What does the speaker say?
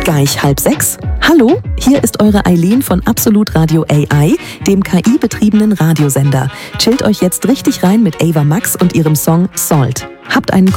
Gleich 5:30? Hallo, hier ist eure Eileen von Absolut Radio AI, dem KI-betriebenen Radiosender. Chillt euch jetzt richtig rein mit Ava Max und ihrem Song Salt. Habt einen